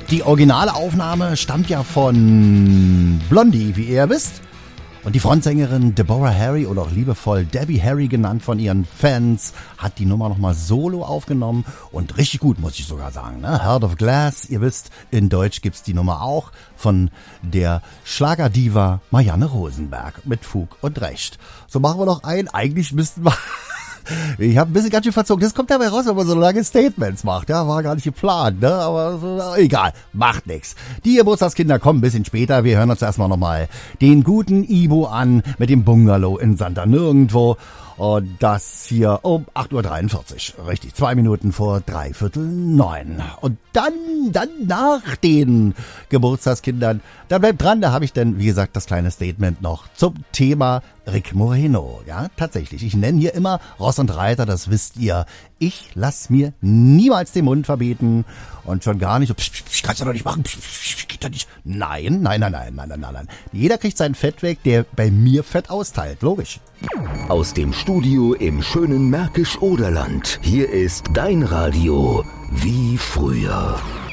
Die originale Aufnahme stammt ja von Blondie, wie ihr wisst. Und die Frontsängerin Deborah Harry oder auch liebevoll Debbie Harry genannt von ihren Fans hat die Nummer nochmal solo aufgenommen und richtig gut, muss ich sogar sagen. Ne? Heart of Glass, ihr wisst, in Deutsch gibt's die Nummer auch von der Schlagerdiva Marianne Rosenberg mit Fug und Recht. So machen wir noch ein, eigentlich müssten wir... Ich habe ein bisschen ganz schön verzogen. Das kommt dabei raus, wenn man so lange Statements macht. Ja, war gar nicht geplant, ne? Aber so, egal, macht nix. Die Geburtstagskinder kommen ein bisschen später. Wir hören uns erstmal nochmal den guten Ibo an mit dem Bungalow in Santa Nirgendwo. Und das hier um 8.43 Uhr. Richtig, 2 Minuten vor 8:45. Und dann nach den Geburtstagskindern, dann bleibt dran, da habe ich dann, wie gesagt, das kleine Statement noch zum Thema Rick Moreno. Ja, tatsächlich. Ich nenne hier immer Ross und Reiter, das wisst ihr. Ich lass mir niemals den Mund verbieten und schon gar nicht so, kannst du doch nicht machen, geht doch nicht. Nein. Jeder kriegt sein Fett weg, der bei mir Fett austeilt, logisch. Aus dem Studio im schönen Märkisch-Oderland. Hier ist dein Radio wie früher.